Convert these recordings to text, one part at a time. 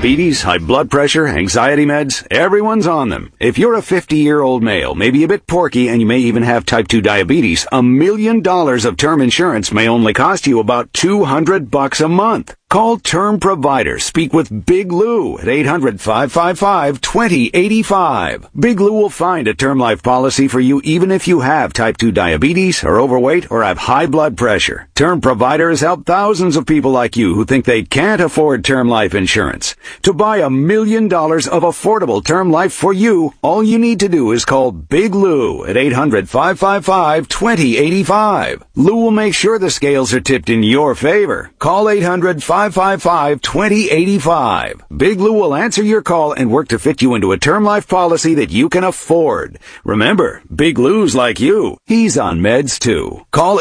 Diabetes, high blood pressure, anxiety meds, everyone's on them. If you're a 50-year-old male, maybe a bit porky, and you may even have type 2 diabetes, $1 million of term insurance may only cost you about $200 a month. Call Term Provider. Speak with Big Lou at 800-555-2085. Big Lou will find a term life policy for you even if you have type 2 diabetes, are overweight, or have high blood pressure. Term Provider has helped thousands of people like you who think they can't afford term life insurance. To buy $1 million of affordable term life for you, all you need to do is call Big Lou at 800-555-2085. Lou will make sure the scales are tipped in your favor. Call 800-555-2085. Big Lou will answer your call and work to fit you into a term life policy that you can afford. Remember, Big Lou's like you. He's on meds too. Call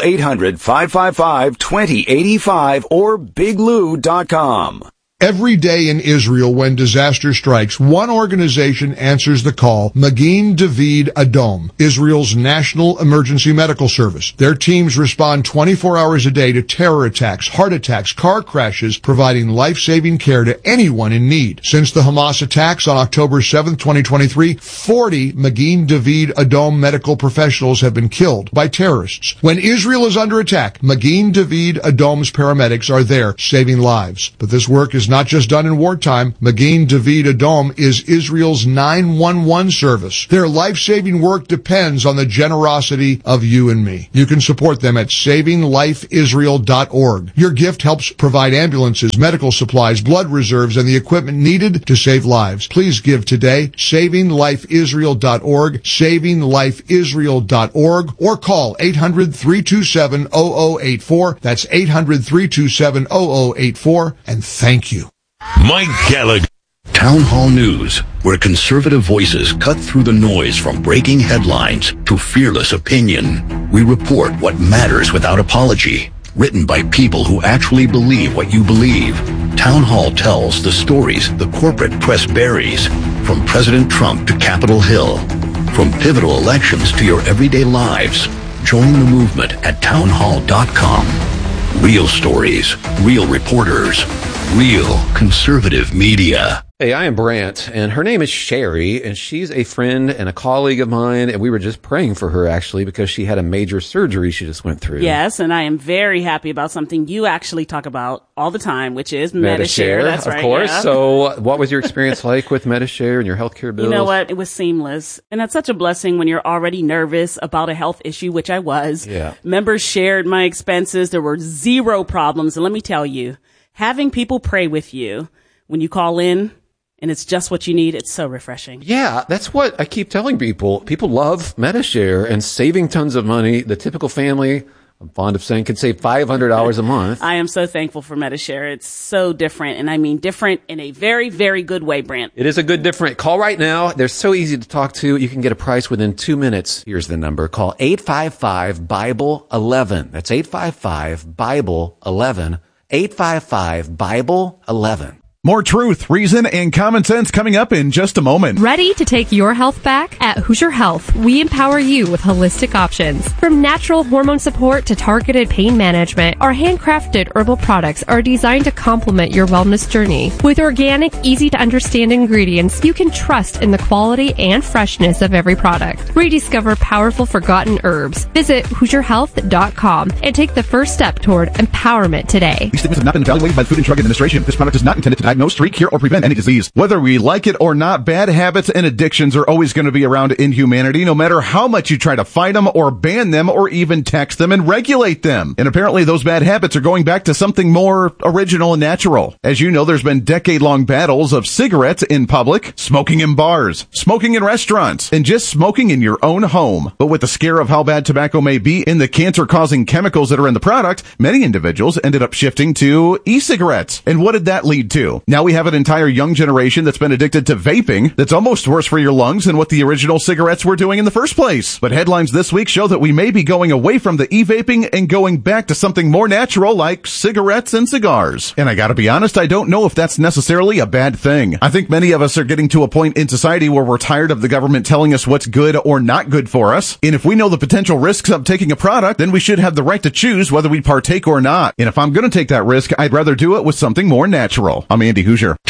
800-555-2085 or biglou.com. Every day in Israel when disaster strikes, one organization answers the call, Magen David Adom, Israel's national emergency medical service. Their teams respond 24 hours a day to terror attacks, heart attacks, car crashes, providing life-saving care to anyone in need. Since the Hamas attacks on October 7, 2023, 40 Magen David Adom medical professionals have been killed by terrorists. When Israel is under attack, Magen David Adom's paramedics are there saving lives. But this work is not just done in wartime. Magen David Adom is Israel's 911 service. Their life-saving work depends on the generosity of you and me. You can support them at savinglifeisrael.org. Your gift helps provide ambulances, medical supplies, blood reserves, and the equipment needed to save lives. Please give today, savinglifeisrael.org, savinglifeisrael.org, or call 800-327-0084. That's 800-327-0084, and thank you. Mike Gallagher. Town Hall News, where conservative voices cut through the noise from breaking headlines to fearless opinion. We report what matters without apology. Written by people who actually believe what you believe. Town Hall tells the stories the corporate press buries. From President Trump to Capitol Hill. From pivotal elections to your everyday lives. Join the movement at townhall.com. Real stories, real reporters, real conservative media. Hey, I am Brant, and her name is Sherry, and she's a friend and a colleague of mine, and we were just praying for her, actually, because she had a major surgery she just went through. Yes, and I am very happy about something you actually talk about all the time, which is Medi-Share. That's right. Of course. Yeah. So what was your experience like with Medi-Share and your healthcare bills? You know what? It was seamless. And that's such a blessing when you're already nervous about a health issue, which I was. Yeah. Members shared my expenses. There were zero problems. And let me tell you, having people pray with you when you call in, and it's just what you need, it's so refreshing. Yeah, that's what I keep telling people. People love Medi-Share and saving tons of money. The typical family, I'm fond of saying, can save $500 a month. I am so thankful for Medi-Share. It's so different, and I mean different in a very, very good way, Brant. It is a good different. Call right now. They're so easy to talk to. You can get a price within 2 minutes. Here's the number. Call 855-BIBLE-11. That's 855-BIBLE-11. 855-BIBLE-11. More truth, reason, and common sense coming up in just a moment. Ready to take your health back? At Hoosier Health, we empower you with holistic options. From natural hormone support to targeted pain management, our handcrafted herbal products are designed to complement your wellness journey. With organic, easy-to-understand ingredients, you can trust in the quality and freshness of every product. Rediscover powerful forgotten herbs. Visit HoosierHealth.com and take the first step toward empowerment today. These statements have not been evaluated by the Food and Drug Administration. This product is not intended to diagnose, treat, cure, or prevent any disease. Whether we like it or not, bad habits and addictions are always going to be around in humanity, no matter how much you try to fight them or ban them or even tax them and regulate them. And apparently those bad habits are going back to something more original and natural. As you know, there's been decade-long battles of cigarettes in public, smoking in bars, smoking in restaurants, and just smoking in your own home. But with the scare of how bad tobacco may be and the cancer-causing chemicals that are in the product, many individuals ended up shifting to e-cigarettes. And what did that lead to? Now we have an entire young generation that's been addicted to vaping that's almost worse for your lungs than what the original cigarettes were doing in the first place. But headlines this week show that we may be going away from the e-vaping and going back to something more natural like cigarettes and cigars. And I gotta be honest, I don't know if that's necessarily a bad thing. I think many of us are getting to a point in society where we're tired of the government telling us what's good or not good for us. And if we know the potential risks of taking a product, then we should have the right to choose whether we partake or not. And if I'm gonna take that risk, I'd rather do it with something more natural. I'm Andy Hoosier.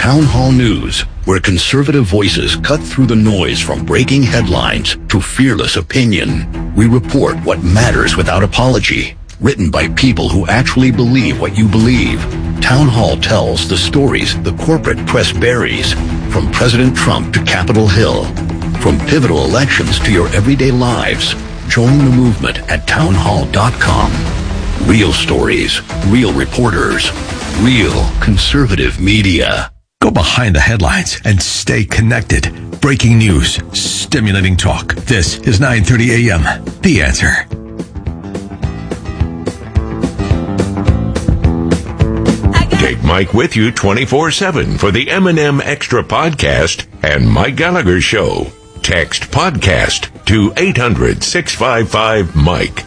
Town Hall News, where conservative voices cut through the noise from breaking headlines to fearless opinion. We report what matters without apology. Written by people who actually believe what you believe. Town Hall tells the stories the corporate press buries, from President Trump to Capitol Hill. From pivotal elections to your everyday lives. Join the movement at townhall.com. Real stories, real reporters, real conservative media. Go behind the headlines and stay connected. Breaking news, stimulating talk. This is 9:30 a.m. The Answer. Take Mike with you 24/7 for the M&M Extra Podcast and Mike Gallagher Show. Text podcast to 800-655-MIKE.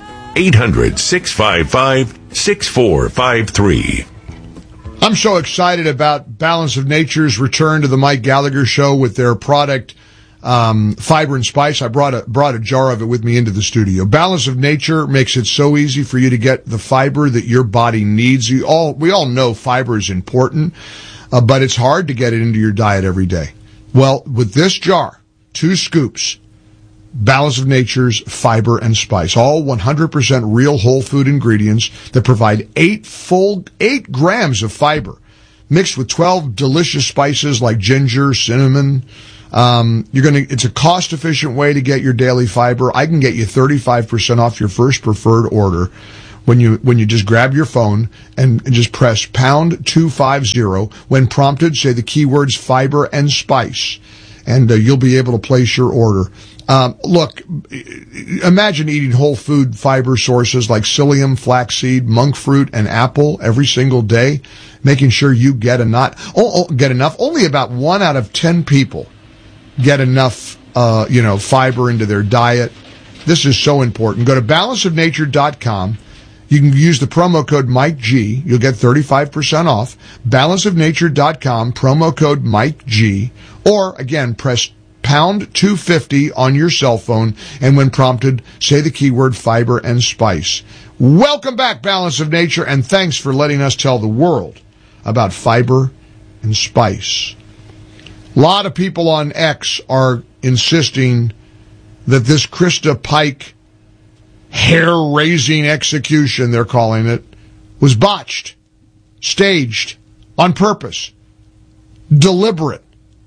800-655-6453. I'm so excited about Balance of Nature's return to the Mike Gallagher Show with their product, Fiber and Spice. I brought a jar of it with me into the studio. Balance of Nature makes it so easy for you to get the fiber that your body needs. We all know fiber is important, but it's hard to get it into your diet every day. Well, with this jar, 2 scoops, Balance of Nature's Fiber and Spice, all 100% real whole food ingredients that provide 8 grams of fiber, mixed with 12 delicious spices like ginger, cinnamon. It's a cost-efficient way to get your daily fiber. I can get you 35% off your first preferred order when you just grab your phone and just press pound 250. When prompted, say the keywords fiber and spice, and you'll be able to place your order. Look, imagine eating whole food fiber sources like psyllium, flaxseed, monk fruit, and apple every single day, making sure you get enough. Only about 1 out of 10 people get enough, fiber into their diet. This is so important. Go to balanceofnature.com. You can use the promo code MikeG. You'll get 35% off. Balanceofnature.com, promo code MikeG. Or, again, press pound 250 on your cell phone, and when prompted, say the keyword fiber and spice. Welcome back, Balance of Nature, and thanks for letting us tell the world about fiber and spice. A lot of people on X are insisting that this Krista Pike hair-raising execution, they're calling it, was botched, staged, on purpose, deliberate.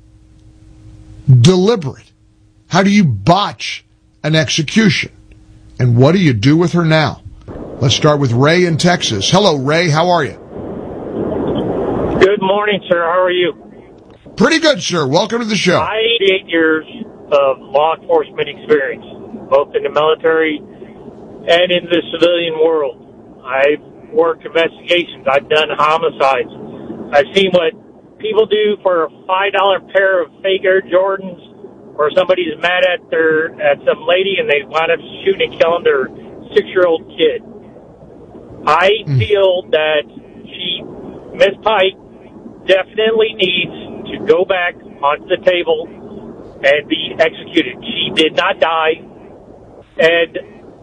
How do you botch an execution? And what do you do with her now? Let's start with Ray in Texas. Hello, Ray. How are you? Good morning, sir. How are you? Pretty good, sir. Welcome to the show. 8 years of law enforcement experience, both in the military and in the civilian world. I've worked investigations. I've done homicides. I've seen what people do for a $5 pair of fake Air Jordans, or somebody's mad at some lady and they wind up shooting and killing their 6-year-old kid. I feel that Miss Pike definitely needs to go back onto the table and be executed. She did not die. And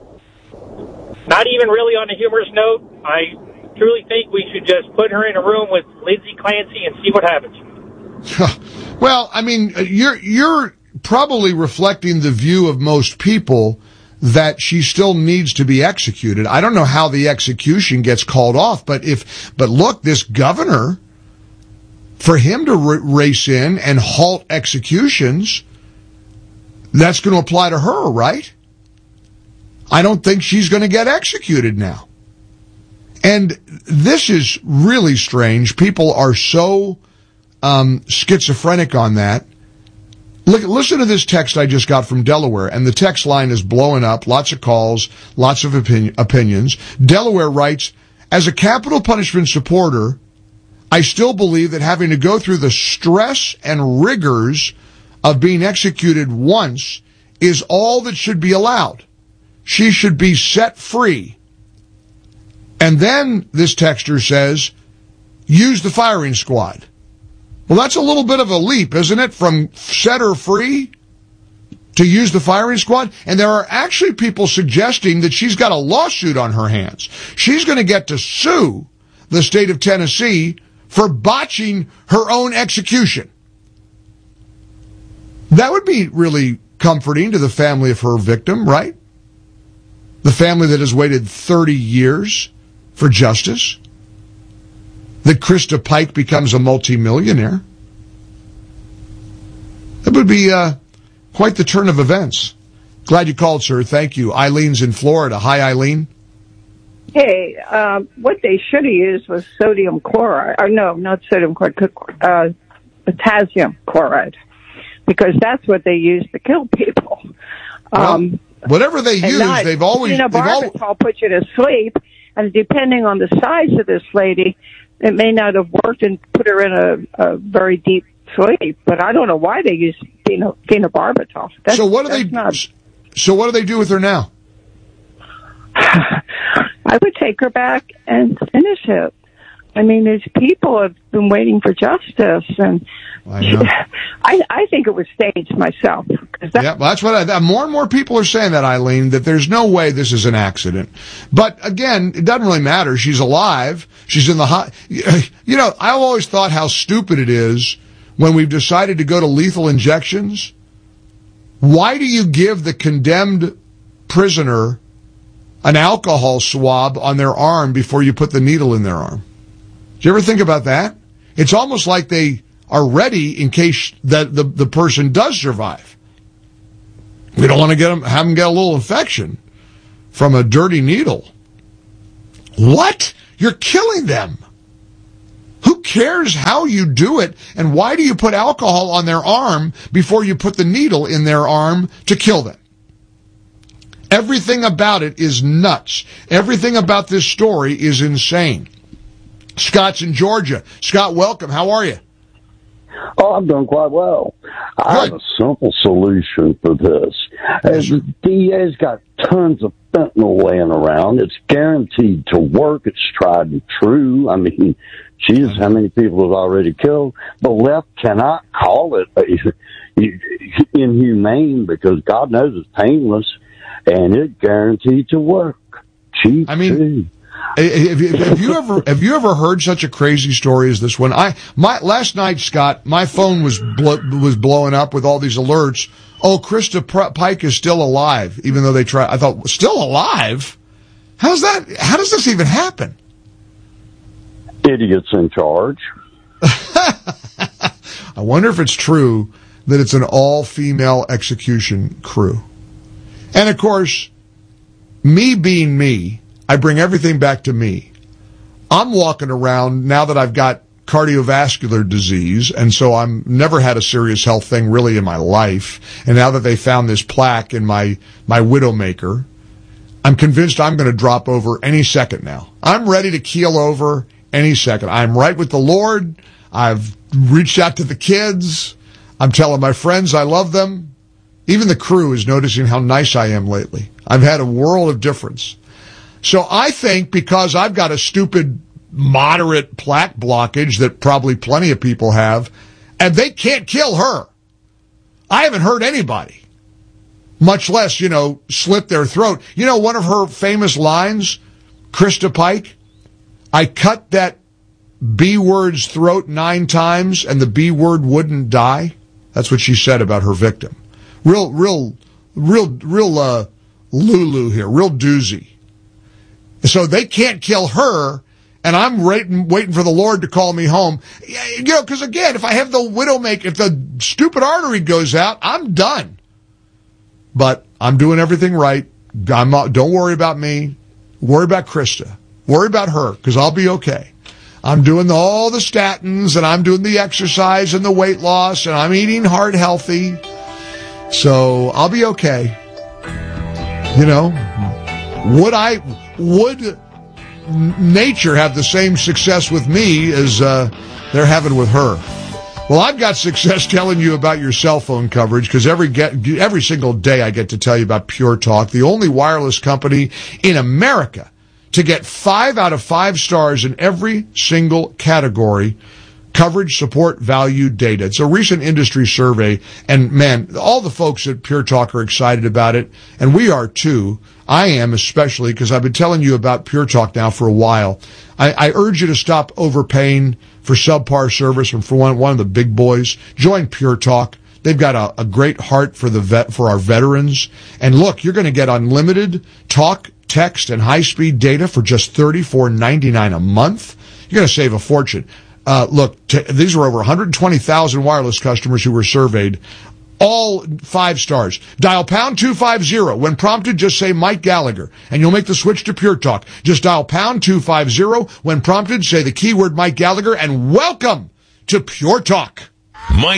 not even really on a humorous note, I truly think we should just put her in a room with Lindsay Clancy and see what happens. Well, I mean, you're probably reflecting the view of most people that she still needs to be executed. I don't know how the execution gets called off, but look, this governor, for him to race in and halt executions, that's going to apply to her, right? I don't think she's going to get executed now. And this is really strange. People are so schizophrenic on that. Listen to this text I just got from Delaware, and the text line is blowing up. Lots of calls, lots of opinions. Delaware writes, as a capital punishment supporter, I still believe that having to go through the stress and rigors of being executed once is all that should be allowed. She should be set free. And then, this texter says, use the firing squad. Well, that's a little bit of a leap, isn't it, from set her free to use the firing squad? And there are actually people suggesting that she's got a lawsuit on her hands. She's going to get to sue the state of Tennessee for botching her own execution. That would be really comforting to the family of her victim, right? The family that has waited 30 years for justice. That Krista Pike becomes a multimillionaire. That would be quite the turn of events. Glad you called, sir. Thank you. Eileen's in Florida. Hi, Eileen. Hey, what they should have used was sodium chloride. Or no, not sodium chloride, potassium chloride. Because that's what they use to kill people. Well, whatever they use, they've always... Phenobarbital puts you to sleep, and depending on the size of this lady, it may not have worked and put her in a very deep sleep. But I don't know why they use phenobarbital. So what do they do with her now? I would take her back and finish it. I mean, these people have been waiting for justice, and I think it was staged myself. That's what more and more people are saying that, Eileen, that there's no way this is an accident. But again, it doesn't really matter. She's alive. She's in the You know, I've always thought how stupid it is when we've decided to go to lethal injections. Why do you give the condemned prisoner an alcohol swab on their arm before you put the needle in their arm? Do you ever think about that? It's almost like they are ready in case that the person does survive. We don't want to have them get a little infection from a dirty needle. What? You're killing them. Who cares how you do it, and why do you put alcohol on their arm before you put the needle in their arm to kill them? Everything about it is nuts. Everything about this story is insane. Scott's in Georgia. Scott, welcome. How are you? Oh, I'm doing quite well. I have a simple solution for this. The DA's got tons of fentanyl laying around. It's guaranteed to work. It's tried and true. I mean, Jesus, how many people have already killed? The left cannot call it inhumane because God knows it's painless, and it's guaranteed to work. Cheap, too. Have you ever heard such a crazy story as this one? Last night, Scott, my phone was blowing up with all these alerts. Oh, Krista Pike is still alive, even though they tried. I thought, still alive? How does this even happen? Idiots in charge. I wonder if it's true that it's an all-female execution crew. And of course, me being me, I bring everything back to me. I'm walking around now that I've got cardiovascular disease, and so I've never had a serious health thing really in my life. And now that they found this plaque in my Widowmaker, I'm convinced I'm going to drop over any second now. I'm ready to keel over any second. I'm right with the Lord. I've reached out to the kids. I'm telling my friends I love them. Even the crew is noticing how nice I am lately. I've had a world of difference. So I think because I've got a stupid, moderate plaque blockage that probably plenty of people have, and they can't kill her. I haven't heard anybody, much less, slit their throat. One of her famous lines, Krista Pike, I cut that B word's throat 9 times and the B word wouldn't die. That's what she said about her victim. Real Lulu here, real doozy. So they can't kill her, and I'm waiting for the Lord to call me home. Because again, if I have the Widowmaker, if the stupid artery goes out, I'm done. But I'm doing everything right. Don't worry about me. Worry about Krista. Worry about her, because I'll be okay. I'm doing all the statins, and I'm doing the exercise and the weight loss, and I'm eating heart healthy. So I'll be okay. Would nature have the same success with me as they're having with her? Well, I've got success telling you about your cell phone coverage because every single day I get to tell you about Pure Talk, the only wireless company in America to get 5 out of 5 stars in every single category Coverage, support, value, data. It's a recent industry survey, and man, all the folks at Pure Talk are excited about it, and we are too. I am especially, because I've been telling you about Pure Talk now for a while. I urge you to stop overpaying for subpar service and for one of the big boys. Join Pure Talk. They've got a great heart for for our veterans. And look, you're going to get unlimited talk, text, and high-speed data for just $34.99 a month. You're going to save a fortune. These were over 120,000 wireless customers who were surveyed. All 5 stars. Dial pound 250. When prompted, just say Mike Gallagher, and you'll make the switch to Pure Talk. Just dial pound 250. When prompted, say the keyword Mike Gallagher, and welcome to Pure Talk. Mike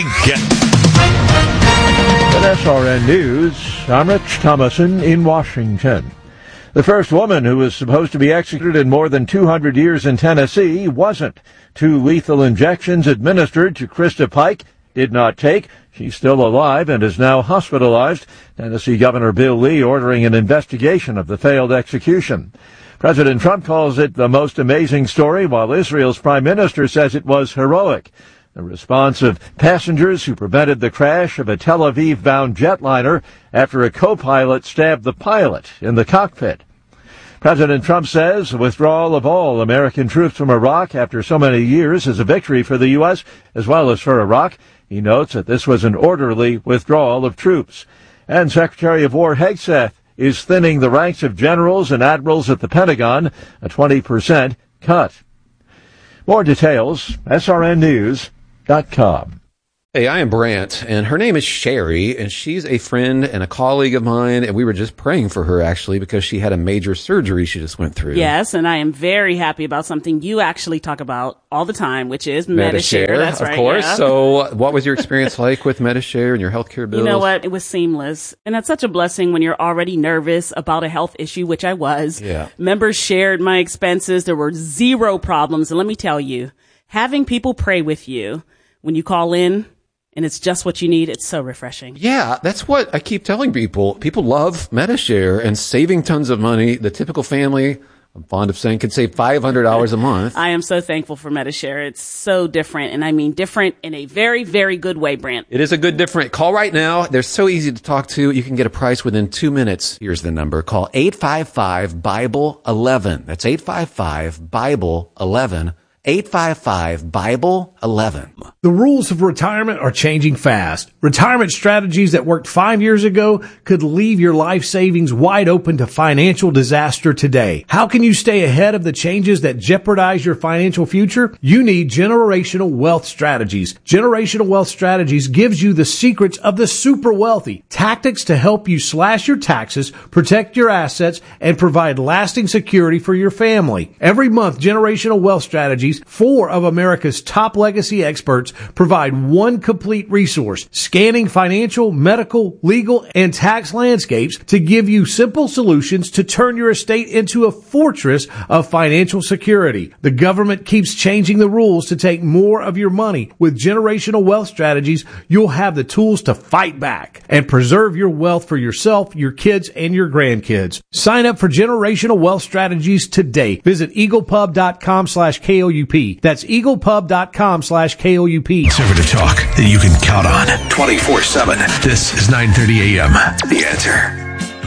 At SRN News, I'm Rich Thomason in Washington. The first woman who was supposed to be executed in more than 200 years in Tennessee wasn't. 2 lethal injections administered to Krista Pike did not take. She's still alive and is now hospitalized. Tennessee Governor Bill Lee ordering an investigation of the failed execution. President Trump calls it the most amazing story, while Israel's prime minister says it was heroic. The response of passengers who prevented the crash of a Tel Aviv-bound jetliner after a co-pilot stabbed the pilot in the cockpit. President Trump says the withdrawal of all American troops from Iraq after so many years is a victory for the U.S. as well as for Iraq. He notes that this was an orderly withdrawal of troops. And Secretary of War Hegseth is thinning the ranks of generals and admirals at the Pentagon, a 20% cut. More details, srnnews.com. Hey, I am Brant, and her name is Sherry, and she's a friend and a colleague of mine, and we were just praying for her, actually, because she had a major surgery she just went through. Yes, and I am very happy about something you actually talk about all the time, which is Medi-Share. That's right, of course. Yeah. So what was your experience like with Medi-Share and your healthcare bills? You know what? It was seamless. And that's such a blessing when you're already nervous about a health issue, which I was. Yeah. Members shared my expenses. There were 0 problems. And let me tell you, having people pray with you when you call in, and it's just what you need, it's so refreshing. Yeah, that's what I keep telling people. People love Medi-Share and saving tons of money. The typical family, I'm fond of saying, can save $500 a month. I am so thankful for Medi-Share. It's so different, and I mean different in a very, very good way, Brant. It is a good different. Call right now. They're so easy to talk to. You can get a price within 2 minutes. Here's the number. Call 855-BIBLE-11. That's 855-BIBLE-11. 855-BIBLE-11. The rules of retirement are changing fast. Retirement strategies that worked 5 years ago could leave your life savings wide open to financial disaster today. How can you stay ahead of the changes that jeopardize your financial future? You need Generational Wealth Strategies. Generational Wealth Strategies gives you the secrets of the super wealthy, tactics to help you slash your taxes, protect your assets, and provide lasting security for your family. Every month, Generational Wealth Strategies, 4 of America's top legacy experts, provide one complete resource, scanning financial, medical, legal, and tax landscapes to give you simple solutions to turn your estate into a fortress of financial security. The government keeps changing the rules to take more of your money. With Generational Wealth Strategies, you'll have the tools to fight back and preserve your wealth for yourself, your kids, and your grandkids. Sign up for Generational Wealth Strategies today. Visit eaglepub.com/KOUP. That's eaglepub.com/KOUP. Conservative talk that you can count on 24/7. This is 9:30 a.m. The Answer.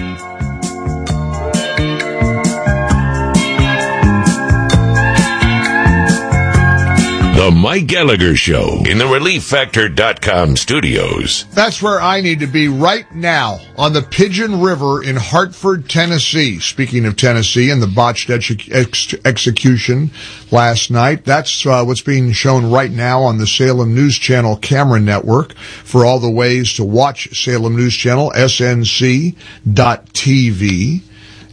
The Mike Gallagher Show in the ReliefFactor.com studios. That's where I need to be right now, on the Pigeon River in Hartford, Tennessee. Speaking of Tennessee and the botched execution last night, that's what's being shown right now on the Salem News Channel camera network. For all the ways to watch Salem News Channel, SNC.TV.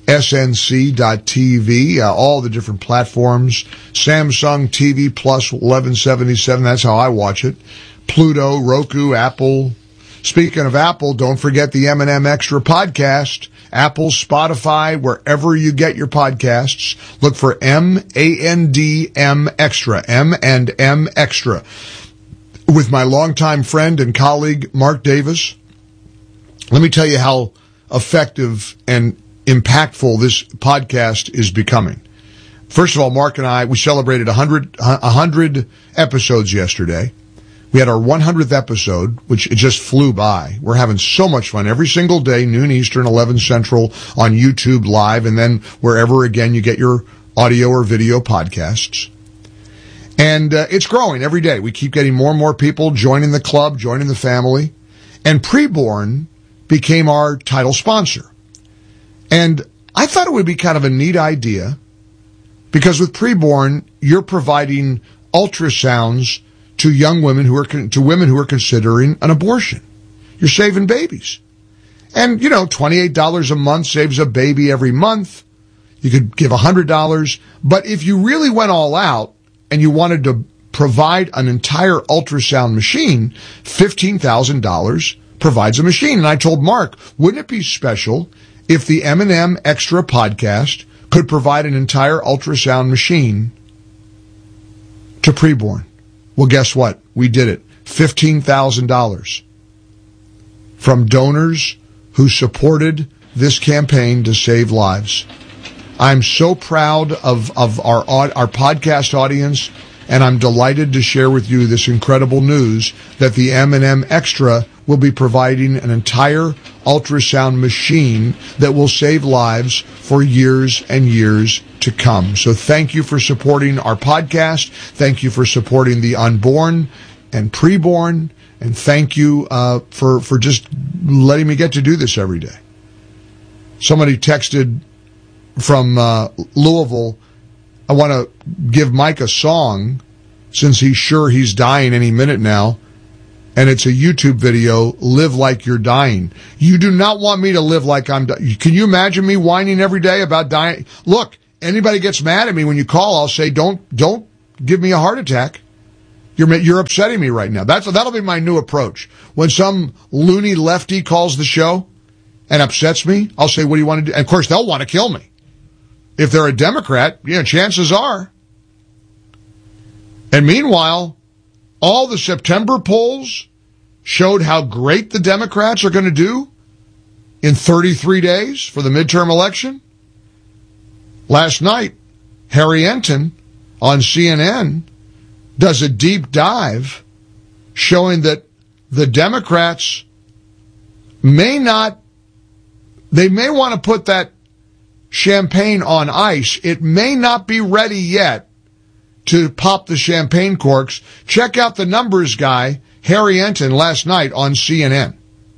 SNC.TV, all the different platforms. Samsung TV Plus 1177, that's how I watch it. Pluto, Roku, Apple. Speaking of Apple, don't forget the M&M Extra podcast. Apple, Spotify, wherever you get your podcasts. Look for M-A-N-D-M Extra, M&M Extra. With my longtime friend and colleague, Mark Davis. Let me tell you how effective and impactful this podcast is becoming. First of all, Mark and I, we celebrated 100 episodes yesterday. We had our 100th episode, which it just flew by. We're having so much fun every single day, noon Eastern, 11 Central on YouTube Live, and then wherever, again, you get your audio or video podcasts. And it's growing every day. We keep getting more and more people joining the club, joining the family. And Preborn became our title sponsor. And I thought it would be kind of a neat idea, because with Preborn, you're providing ultrasounds to young women to women who are considering an abortion. You're saving babies. And, $28 a month saves a baby every month. You could give $100. But if you really went all out and you wanted to provide an entire ultrasound machine, $15,000 provides a machine. And I told Mark, wouldn't it be special if the M&M Extra podcast could provide an entire ultrasound machine to Preborn? Well, guess what? We did it. $15,000 from donors who supported this campaign to save lives. I'm so proud of our podcast audience, and I'm delighted to share with you this incredible news that the M&M Extra will be providing an entire ultrasound machine that will save lives for years and years to come. So thank you for supporting our podcast. Thank you for supporting the unborn and preborn. And thank you for just letting me get to do this every day. Somebody texted from Louisville, I want to give Mike a song since he's sure he's dying any minute now. And it's a YouTube video, Live Like You're Dying. You do not want me to live like I'm dying. Can you imagine me whining every day about dying? Look, anybody gets mad at me when you call, I'll say, don't give me a heart attack. You're upsetting me right now. That'll be my new approach. When some loony lefty calls the show and upsets me, I'll say, what do you want to do? And of course, they'll want to kill me. If they're a Democrat, chances are. And meanwhile, all the September polls showed how great the Democrats are going to do in 33 days for the midterm election. Last night, Harry Enton on CNN does a deep dive showing that the Democrats may want to put that champagne on ice. It may not be ready yet to pop the champagne corks. Check out the numbers guy, Harry Enton, last night on CNN.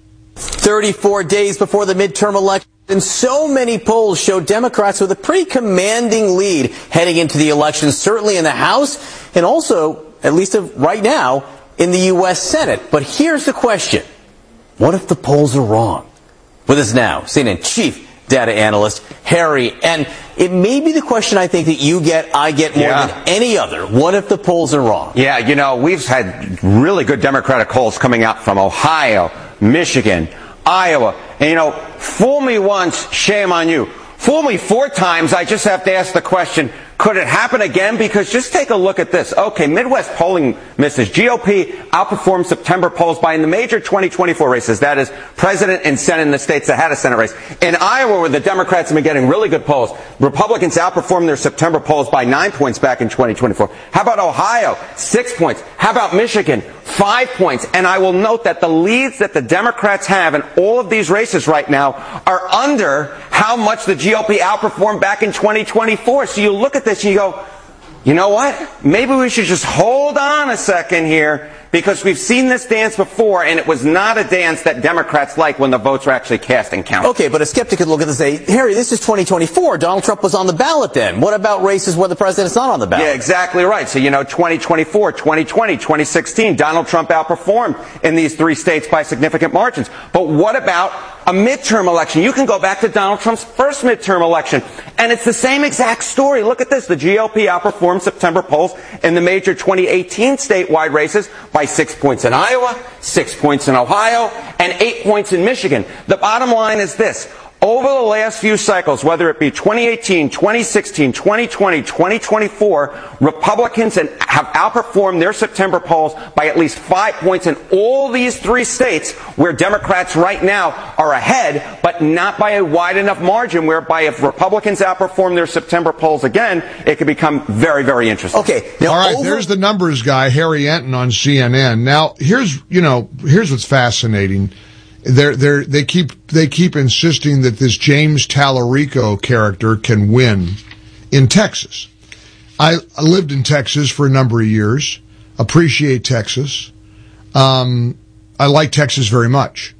34 days before the midterm election, and so many polls show Democrats with a pretty commanding lead heading into the election, certainly in the House, and also, at least right now, in the U.S. Senate. But here's the question. What if the polls are wrong? With us now, CNN chief data analyst Harry, and it may be the question I think that I get more than any other. What if the polls are wrong? Yeah, we've had really good Democratic polls coming out from Ohio, Michigan, Iowa, and fool me once, shame on you. Fool me 4 times, I just have to ask the question, could it happen again? Because just take a look at this. Okay, Midwest polling misses. GOP outperformed September polls by in the major 2024 races. That is President and Senate in the states that had a Senate race. In Iowa, where the Democrats have been getting really good polls, Republicans outperformed their September polls by 9 points back in 2024. How about Ohio? 6 points. How about Michigan? 5 points. And I will note that the leads that the Democrats have in all of these races right now are under how much the GOP outperformed back in 2024. So you look at this and you go, you know what? Maybe we should just hold on a second here, because we've seen this dance before, and it was not a dance that Democrats like when the votes were actually cast and counted. Okay, but a skeptic could look at this and say, Harry, this is 2024. Donald Trump was on the ballot then. What about races where the president's not on the ballot? Yeah, exactly right. So, 2024, 2020, 2016, Donald Trump outperformed in these 3 states by significant margins. But what about a midterm election? You can go back to Donald Trump's first midterm election, and it's the same exact story. Look at this. The GOP outperformed September polls in the major 2018 statewide races by 6 points in Iowa, 6 points in Ohio, and 8 points in Michigan. The bottom line is this. over the last few cycles, whether it be 2018, 2016, 2020, 2024, Republicans have outperformed their September polls by at least 5 points in all these 3 states where Democrats right now are ahead, but not by a wide enough margin, whereby if Republicans outperform their September polls again, it could become very, very interesting. Okay. Now, all right, there's the numbers guy, Harry Enton on CNN. Now, here's what's fascinating. They keep insisting that this James Tallarico character can win in Texas. I lived in Texas for a number of years. Appreciate Texas. I like Texas very much.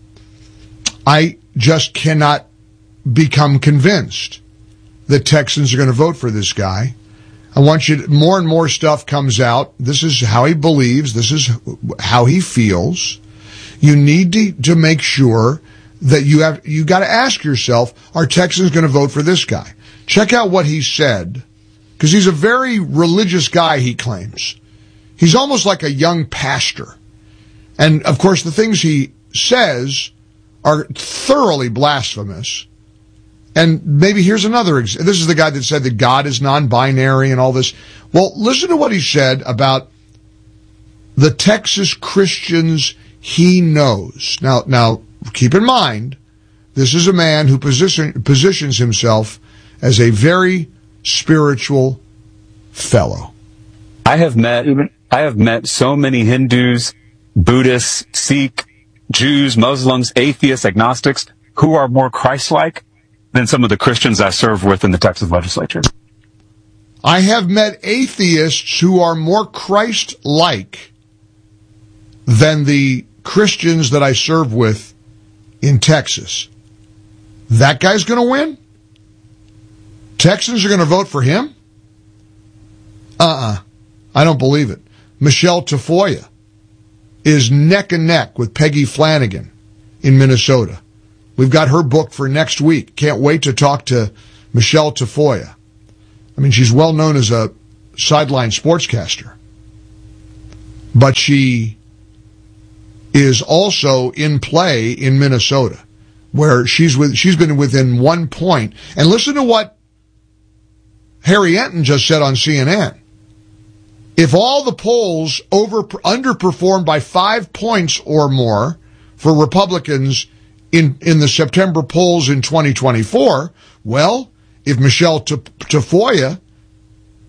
I just cannot become convinced that Texans are going to vote for this guy. I want you to, more and more stuff comes out. This is how he believes. This is how he feels. You need to make sure that you got to ask yourself, are Texans going to vote for this guy? Check out what he said, because he's a very religious guy, he claims. He's almost like a young pastor. And, of course, the things he says are thoroughly blasphemous. And maybe here's another example. This is the guy that said that God is non-binary and all this. Well, listen to what he said about the Texas Christians he knows. Now, keep in mind, this is a man who positions himself as a very spiritual fellow. I have met so many Hindus, Buddhists, Sikh, Jews, Muslims, atheists, agnostics, who are more Christ-like than some of the Christians I serve with in the Texas legislature. I have met atheists who are more Christ-like than the Christians that I serve with in Texas. That guy's going to win? Texans are going to vote for him? I don't believe it. Michelle Tafoya is neck and neck with Peggy Flanagan in Minnesota. We've got her booked for next week. Can't wait to talk to Michelle Tafoya. I mean, she's well known as a sideline sportscaster. But she is also in play in Minnesota, where she's been within 1 point. And listen to what Harry Enton just said on CNN. If all the polls underperform by 5 points or more for Republicans in the September polls in 2024, well, if Michelle Tafoya